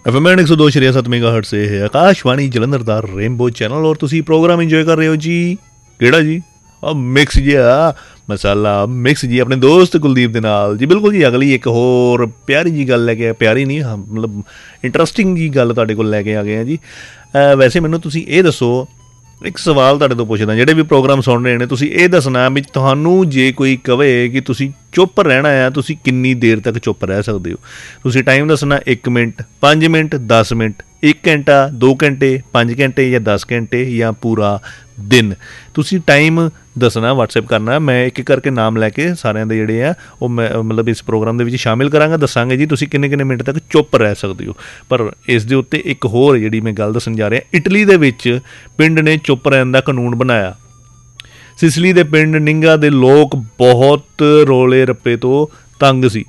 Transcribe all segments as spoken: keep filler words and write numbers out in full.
F M एक सौ दो शरिया सत्त मेगा हर्ट से है आकाशवाणी जलंधर दा रेनबो चैनल और तुसी प्रोग्राम इंजॉय कर रहे हो जी। केड़ा जी? आ मिक्स जी आ मसाला मिक्स जी अपने दोस्त कुलदीप दे नाल जी। बिल्कुल जी, अगली एक होर प्यारी जी गल लैके, प्यारी नहीं हाँ मतलब इंटरस्टिंग जी गल तुहाडे कोल लैके आ गए हैं जी। आ, वैसे मैनू तुसी ये दसो, एक सवाल तुहाडे तो पुछदा, ਜਿਹੜੇ भी प्रोग्राम सुन रहे हैं तुसी ये दसना भी तुहानू जे कोई कहे कि तुसी चुप रहना है तुसी किन्नी देर तक चुप रह सकते हो। तुसी टाइम दसना एक मिनट, पाँच मिनट, दस मिनट, एक घंटा, दो घंटे, पाँच घंटे या दस घंटे या पूरा दिन। तुसी टाइम दसना, व्हाट्सएप करना, मैं एक एक करके नाम लैके सारिਆਂ ਦੇ ਜਿਹੜੇ ਆ ਉਹ मैं मतलब इस प्रोग्राम ਦੇ ਵਿੱਚ शामिल करांगा। दसांगे जी तुसी किन्ने किन्ने मिनट तक चुप रह सकते हो। पर इस दे उत्ते एक होर ਜਿਹੜੀ मैं गल दसन जा रहा, इटली ਦੇ ਵਿੱਚ ਪਿੰਡ ਨੇ चुप रहन ਦਾ ਕਾਨੂੰਨ ਬਣਾਇਆ। ਸਿਸਲੀ ਦੇ ਪਿੰਡ ਨਿੰਗਾ ਦੇ ਲੋਕ ਬਹੁਤ ਰੋਲੇ ਰੱਪੇ ਤੋਂ ਤੰਗ ਸੀ।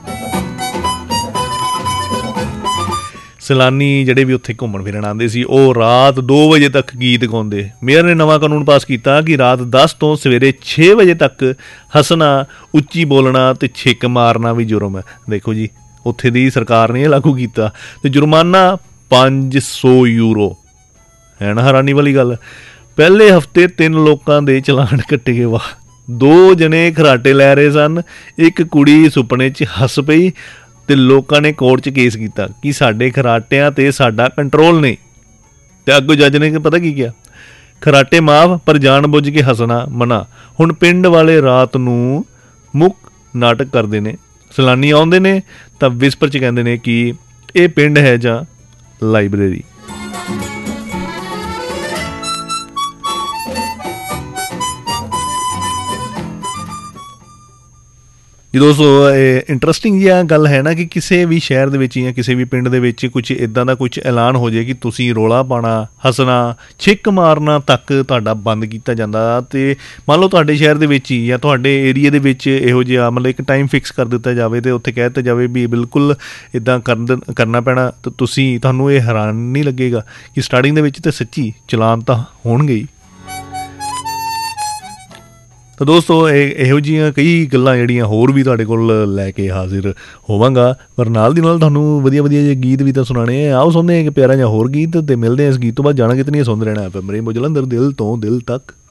ਸੈਲਾਨੀ ਜਿਹੜੇ ਵੀ ਉੱਥੇ ਘੁੰਮਣ ਫਿਰਨ ਆਉਂਦੇ ਸੀ ਉਹ ਰਾਤ ਦੋ ਵਜੇ ਤੱਕ ਗੀਤ ਗਾਉਂਦੇ। ਮੇਅਰ ਨੇ ਨਵਾਂ ਕਾਨੂੰਨ ਪਾਸ ਕੀਤਾ ਕਿ ਰਾਤ ਦਸ ਤੋਂ ਸਵੇਰੇ ਛੇ ਵਜੇ ਤੱਕ ਹੱਸਣਾ, ਉੱਚੀ ਬੋਲਣਾ ਅਤੇ ਛਿੱਕ ਮਾਰਨਾ ਵੀ ਜੁਰਮ ਹੈ। ਦੇਖੋ ਜੀ, ਉੱਥੇ ਦੀ ਸਰਕਾਰ ਨੇ ਇਹ ਲਾਗੂ ਕੀਤਾ ਅਤੇ ਜੁਰਮਾਨਾ ਪੰਜ ਸੌ ਯੂਰੋ ਹੈ ਨਾ। ਹੈਰਾਨੀ ਵਾਲੀ ਗੱਲ, ਪਹਿਲੇ ਹਫ਼ਤੇ ਤਿੰਨ ਲੋਕਾਂ ਦੇ ਚਲਾਨ ਕੱਟੇ ਗਏ। ਵਾਹ। ਦੋ ਜਣੇ ਖਰਾਟੇ ਲੈ ਰਹੇ ਸਨ, ਇੱਕ ਕੁੜੀ ਸੁਪਨੇ 'ਚ ਹੱਸ ਪਈ ਅਤੇ ਲੋਕਾਂ ਨੇ ਕੋਰਟ 'ਚ ਕੇਸ ਕੀਤਾ ਕਿ ਸਾਡੇ ਖਰਾਟਿਆਂ 'ਤੇ ਸਾਡਾ ਕੰਟਰੋਲ ਨਹੀਂ। ਅਤੇ ਅੱਗੋਂ ਜੱਜ ਨੇ ਪਤਾ ਕੀ ਕਿਹਾ, ਖਰਾਟੇ ਮਾਫ ਪਰ ਜਾਣ ਬੁੱਝ ਕੇ ਹੱਸਣਾ ਮਨਾ। ਹੁਣ ਪਿੰਡ ਵਾਲੇ ਰਾਤ ਨੂੰ ਮੁੱਖ ਨਾਟਕ ਕਰਦੇ ਨੇ। ਸੈਲਾਨੀ ਆਉਂਦੇ ਨੇ ਤਾਂ ਵਿਸਪਰ 'ਚ ਕਹਿੰਦੇ ਨੇ ਕਿ ਇਹ ਪਿੰਡ ਹੈ ਜਾਂ ਲਾਇਬ੍ਰੇਰੀ। ਜੀ ਦੋਸਤੋ, ਇੰਟਰਸਟਿੰਗ ਜਿਹਾ ਗੱਲ ਹੈ ਨਾ ਕਿ ਕਿਸੇ ਵੀ ਸ਼ਹਿਰ ਦੇ ਵਿੱਚ ਜਾਂ ਕਿਸੇ ਵੀ ਪਿੰਡ ਦੇ ਵਿੱਚ ਕੁਛ ਇੱਦਾਂ ਦਾ ਕੁਛ ਐਲਾਨ ਹੋ ਜਾਏ ਕਿ ਤੁਸੀਂ ਰੌਲਾ ਪਾਉਣਾ, ਹੱਸਣਾ, ਛਿੱਕ ਮਾਰਨਾ ਤੱਕ ਤੁਹਾਡਾ ਬੰਦ ਕੀਤਾ ਜਾਂਦਾ। ਅਤੇ ਮੰਨ ਲਓ ਤੁਹਾਡੇ ਸ਼ਹਿਰ ਦੇ ਵਿੱਚ ਹੀ ਜਾਂ ਤੁਹਾਡੇ ਏਰੀਏ ਦੇ ਵਿੱਚ ਇਹੋ ਜਿਹਾ ਮਤਲਬ ਇੱਕ ਟਾਈਮ ਫਿਕਸ ਕਰ ਦਿੱਤਾ ਜਾਵੇ ਅਤੇ ਉੱਥੇ ਕਹਿ ਦਿੱਤਾ ਜਾਵੇ ਵੀ ਬਿਲਕੁਲ ਇੱਦਾਂ ਕਰਨ ਕਰਨਾ ਪੈਣਾ, ਤਾਂ ਤੁਸੀਂ ਤੁਹਾਨੂੰ ਇਹ ਹੈਰਾਨ ਨਹੀਂ ਲੱਗੇਗਾ ਕਿ ਸਟਾਰਟਿੰਗ ਦੇ ਵਿੱਚ ਤਾਂ ਸੱਚੀ ਚਲਾਨ ਤਾਂ ਹੋਣਗੇ ਹੀ। ਤਾਂ ਦੋਸਤੋ, ਇਹ ਇਹੋ ਜਿਹੀਆਂ ਕਈ ਗੱਲਾਂ ਜਿਹੜੀਆਂ ਹੋਰ ਵੀ ਤੁਹਾਡੇ ਕੋਲ ਲੈ ਕੇ ਹਾਜ਼ਰ ਹੋਵਾਂਗਾ, ਪਰ ਨਾਲ ਦੀ ਨਾਲ ਤੁਹਾਨੂੰ ਵਧੀਆ ਵਧੀਆ ਜਿਹੇ ਗੀਤ ਵੀ ਤਾਂ ਸੁਣਾਉਣੇ ਆ। ਆਓ ਸੁਣਦੇ ਇੱਕ ਪਿਆਰਾ ਜਿਹਾ ਹੋਰ ਗੀਤ ਅਤੇ ਮਿਲਦੇ ਹਾਂ। ਇਸ ਗੀਤ ਤੋਂ ਬਾਅਦ ਜਾਣਾ ਕਿਤਨੀ ਸੁਣਦੇ ਰਹਿਣਾ ਐਫ ਐਮ ਰੇਨਬੋ ਜਲੰਧਰ, ਦਿਲ ਤੋਂ ਦਿਲ ਤੱਕ।